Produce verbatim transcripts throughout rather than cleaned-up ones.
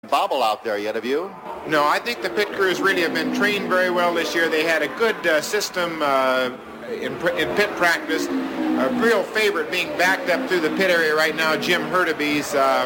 bobble out there yet, have you? No, I think the pit crews really have been trained very well this year. They had a good uh, system uh, in, in pit practice. A real favorite being backed up through the pit area right now, Jim Hurtubise, uh,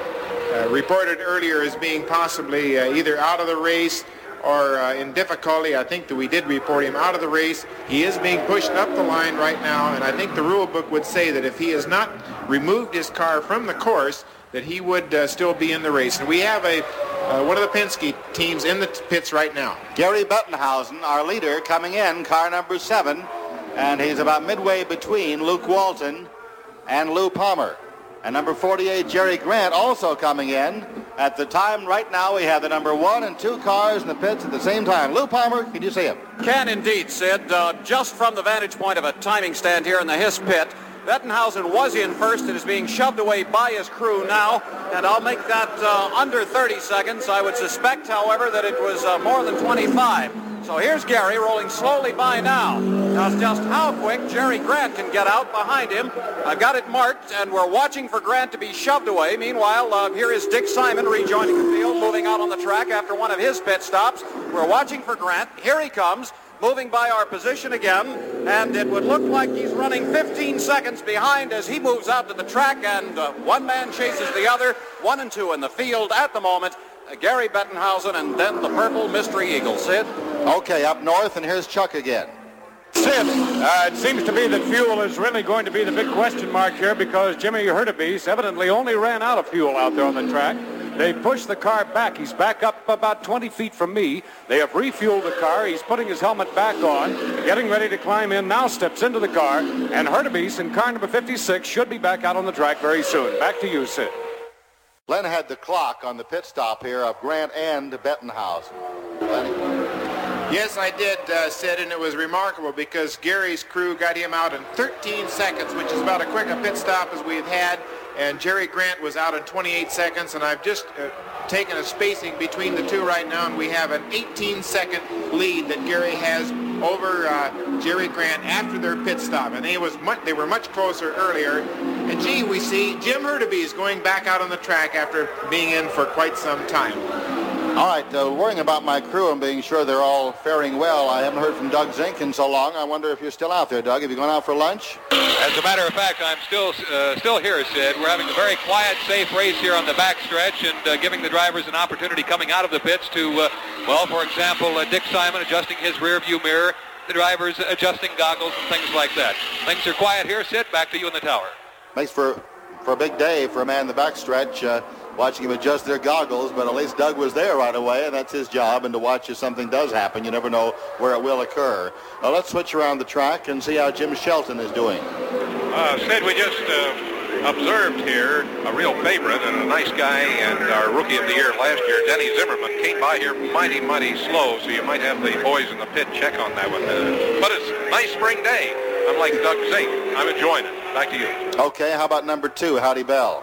uh, reported earlier as being possibly uh, either out of the race or uh, in difficulty. I think that we did report him out of the race. He is being pushed up the line right now, and I think the rule book would say that if he has not removed his car from the course, that he would uh, still be in the race. And we have a uh, one of the Penske teams in the pits right now. Gary Bettenhausen, our leader, coming in, car number seven, and he's about midway between Luke Walton and Lou Palmer. And number forty-eight, Jerry Grant, also coming in. At the time right now, we have the number one and two cars in the pits at the same time. Lou Palmer, can you see him? Can indeed, Sid. Uh, just from the vantage point of a timing stand here in the Hiss pit, Bettenhausen was in first and is being shoved away by his crew now, and I'll make that uh, under thirty seconds. I would suspect, however, that it was uh, more than twenty-five. So here's Gary rolling slowly by now. Now just how quick Jerry Grant can get out behind him. I've got it marked, and we're watching for Grant to be shoved away. Meanwhile, uh, here is Dick Simon rejoining the field, moving out on the track after one of his pit stops. We're watching for Grant. Here he comes, moving by our position again, and it would look like he's running fifteen seconds behind as he moves out to the track, and uh, one man chases the other. One and two in the field at the moment. Uh, Gary Bettenhausen and then the Purple Mystery Eagle. Sid? Okay, up north, and here's Chuck again. Sid, uh, it seems to be that fuel is really going to be the big question mark here, because Jimmy Hurtubise evidently only ran out of fuel out there on the track. They pushed the car back. He's back up about twenty feet from me. They have refueled the car. He's putting his helmet back on, getting ready to climb in. Now steps into the car, and Hurtubise in car number fifty-six should be back out on the track very soon. Back to you, Sid. Glenn had the clock on the pit stop here of Grant and Bettenhausen. Glenn? Yes, I did, uh, Sid, and it was remarkable because Gary's crew got him out in thirteen seconds, which is about as quick a pit stop as we've had, and Jerry Grant was out in twenty-eight seconds, and I've just uh, taken a spacing between the two right now, and we have an eighteen second lead that Gary has over uh, Jerry Grant after their pit stop, and they was much, they were much closer earlier. And gee, we see Jim Hurtubise going back out on the track after being in for quite some time. All right, uh, worrying about my crew and being sure they're all faring well. I haven't heard from Doug Zink in so long. I wonder if you're still out there, Doug. Have you gone out for lunch? As a matter of fact, I'm still uh, still here, Sid. We're having a very quiet, safe race here on the backstretch, and uh, giving the drivers an opportunity coming out of the pits to, uh, well, for example, uh, Dick Simon adjusting his rear view mirror, the drivers adjusting goggles and things like that. Things are quiet here, Sid. Back to you in the tower. Makes for, for a big day for a man in the backstretch. Uh, watching him adjust their goggles, but at least Doug was there right away, and that's his job, and to watch if something does happen. You never know where it will occur. Now let's switch around the track and see how Jim Shelton is doing. Uh, Sid, we just uh, observed here a real favorite and a nice guy, and our Rookie of the Year last year, Denny Zimmerman, came by here mighty, mighty slow, so you might have the boys in the pit check on that one. Uh, but it's a nice spring day. I'm like Doug Zink. I'm enjoying it. Back to you. Okay, how about number two, Howdy Bell?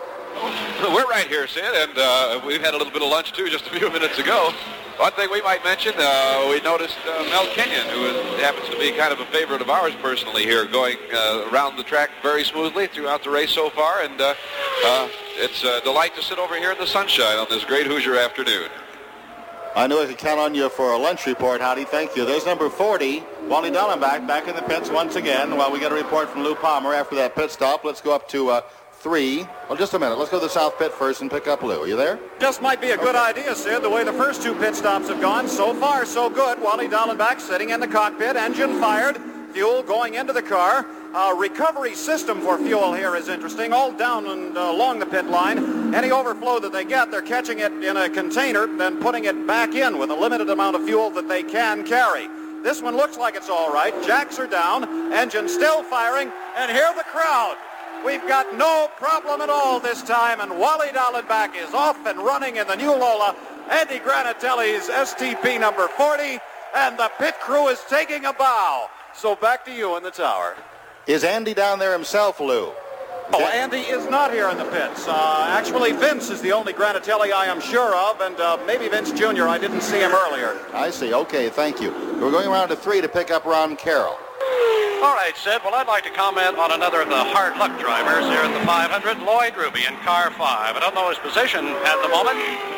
We're right here, Sid, and uh, we've had a little bit of lunch, too, just a few minutes ago. One thing we might mention, uh, we noticed uh, Mel Kenyon, who is, happens to be kind of a favorite of ours personally here, going uh, around the track very smoothly throughout the race so far, and uh, uh, it's a delight to sit over here in the sunshine on this great Hoosier afternoon. I knew I could count on you for a lunch report, Howdy. Thank you. There's number forty, Wally Dallenbach, back in the pits once again. While we get a report from Lou Palmer after that pit stop, let's go up to uh, three. Well, just a minute. Let's go to the south pit first and pick up Lou. Are you there? Just might be a good okay. idea, Sid, the way the first two pit stops have gone. So far, so good. Wally Dallenbach sitting in the cockpit, engine fired, fuel going into the car. Uh, recovery system for fuel here is interesting, all down and uh, along the pit line. Any overflow that they get, they're catching it in a container, then putting it back in with a limited amount of fuel that they can carry. This one looks like it's all right. Jacks are down, engine still firing, and hear the crowd. We've got no problem at all this time, and Wally Dallenbach is off and running in the new Lola. Andy Granatelli's S T P number forty, and the pit crew is taking a bow. So back to you in the tower. Is Andy down there himself, Lou? Oh, Andy is not here in the pits. Uh, actually, Vince is the only Granatelli I am sure of, and uh, maybe Vince Junior I didn't see him earlier. I see. Okay, thank you. We're going around to three to pick up Ron Carroll. All right, Sid. Well, I'd like to comment on another of the hard luck drivers here in the five hundred, Lloyd Ruby in car five. I don't know his position at the moment.